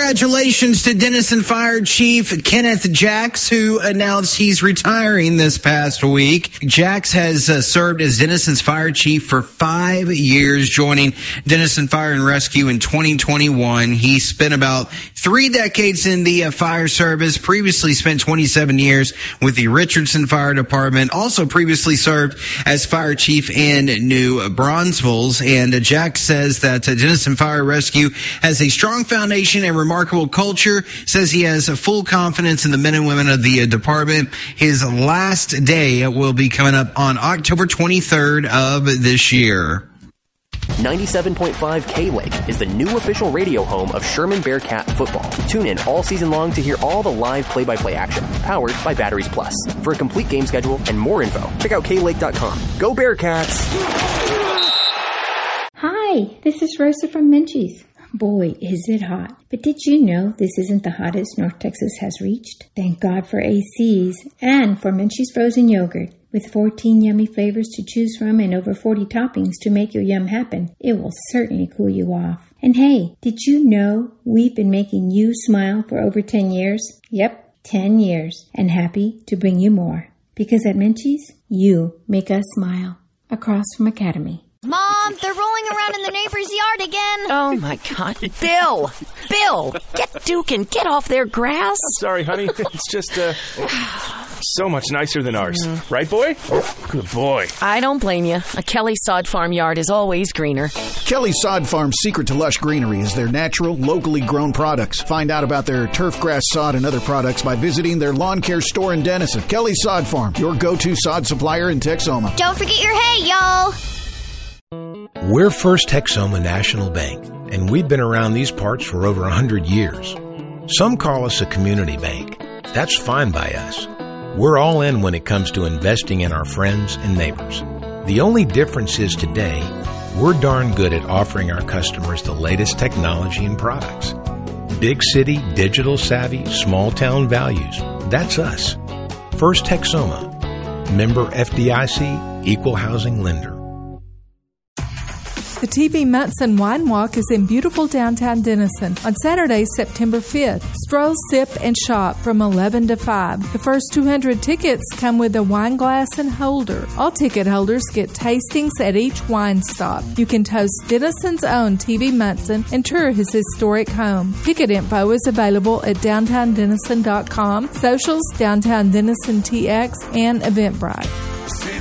Congratulations to Denison Fire Chief Kenneth Jacks, who announced he's retiring this past week. Jacks has served as Denison's fire chief for 5 years, joining Denison Fire and Rescue in 2021. He spent about 3 decades in the fire service, previously spent 27 years with the Richardson Fire Department, also previously served as fire chief in New Braunfels. And Jacks says that Denison Fire Rescue has a strong foundation and remarkable culture, says he has full confidence in the men and women of the department. His last day will be coming up on October 23rd of this year. 97.5 K-Lake is the new official radio home of Sherman Bearcat football. Tune in all season long to hear all the live play-by-play action, powered by Batteries Plus. For a complete game schedule and more info, check out klake.com. Go Bearcats! Hi, this is Rosa from Menchie's. Boy, is it hot. But did you know this isn't the hottest North Texas has reached? Thank God for ACs and for Menchie's frozen yogurt. With 14 yummy flavors to choose from and over 40 toppings to make your yum happen, it will certainly cool you off. And hey, did you know we've been making you smile for over 10 years? Yep, 10 years. And happy to bring you more. Because at Menchie's, you make us smile. Across from Academy. Mom, they're rolling around in the neighbor's yard again. Oh, my God. Bill, get Duke and get off their grass. I'm sorry, honey. It's just, so much nicer than ours. Right, boy? Good boy. I don't blame you. A Kelly Sod Farm yard is always greener. Kelly Sod Farm's secret to lush greenery is their natural, locally grown products. Find out about their turf grass sod and other products by visiting their lawn care store in Denison. Kelly Sod Farm, your go-to sod supplier in Texoma. Don't forget your hay, y'all. We're First Texoma National Bank, and we've been around these parts for over 100 years. Some call us a community bank. That's fine by us. We're all in when it comes to investing in our friends and neighbors. The only difference is today, we're darn good at offering our customers the latest technology and products. Big city, digital savvy, small town values. That's us. First Texoma. Member FDIC, Equal Housing Lender. The TV Munson Wine Walk is in beautiful downtown Denison on Saturday, September 5th. Stroll, sip, and shop from 11 to 5. The first 200 tickets come with a wine glass and holder. All ticket holders get tastings at each wine stop. You can toast Denison's own TV Munson and tour his historic home. Ticket info is available at downtowndennison.com, socials, Downtown Denison TX, and Eventbrite.